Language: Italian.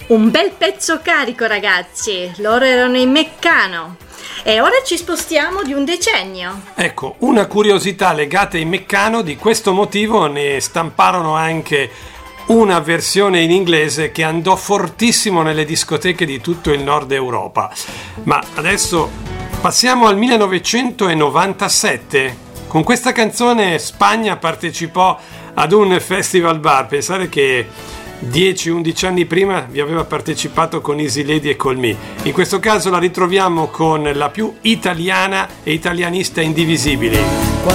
Un bel pezzo carico, ragazzi. Loro erano i Meccano. E ora ci spostiamo di un decennio. Ecco, una curiosità legata ai Meccano, di questo motivo ne stamparono anche una versione in inglese che andò fortissimo nelle discoteche di tutto il nord Europa. Ma adesso passiamo al 1997. Con questa canzone Spagna partecipò ad un festival bar. Pensate che 10-11 anni prima vi aveva partecipato con Easy Lady e Call Me. In questo caso la ritroviamo con la più italiana e italianista Indivisibili.